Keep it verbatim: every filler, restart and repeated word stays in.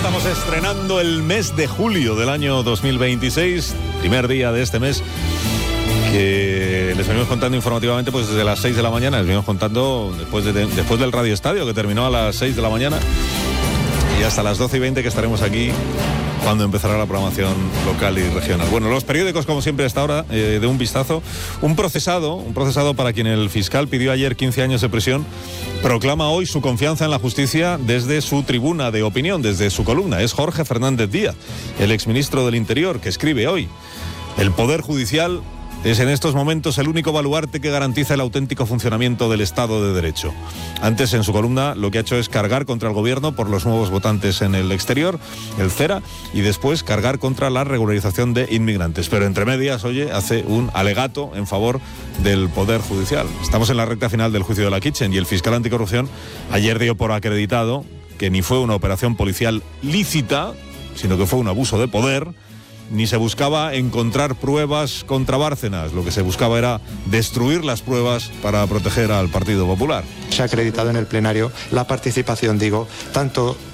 Estamos estrenando el mes de julio del año dos mil veintiséis, primer día de este mes, que les venimos contando informativamente pues desde las seis de la mañana, les venimos contando después, de, después del Radio Estadio, que terminó a las seis de la mañana, y hasta las doce y veinte que estaremos aquí cuando empezará la programación local y regional. Bueno, los periódicos, como siempre, a esta hora, eh, de un vistazo. Un procesado, un procesado para quien el fiscal pidió ayer quince años de prisión, proclama hoy su confianza en la justicia desde su tribuna de opinión, desde su columna. Es Jorge Fernández Díaz, el exministro del Interior, que escribe hoy: el Poder Judicial es en estos momentos el único baluarte que garantiza el auténtico funcionamiento del Estado de Derecho. Antes, en su columna, lo que ha hecho es cargar contra el gobierno por los nuevos votantes en el exterior, el CERA, y después cargar contra la regularización de inmigrantes. Pero entre medias, oye, hace un alegato en favor del Poder Judicial. Estamos en la recta final del juicio de la Kitchen y el fiscal anticorrupción ayer dio por acreditado que ni fue una operación policial lícita, sino que fue un abuso de poder. Ni se buscaba encontrar pruebas contra Bárcenas, lo que se buscaba era destruir las pruebas para proteger al Partido Popular. Se ha acreditado en el plenario la participación, digo, tanto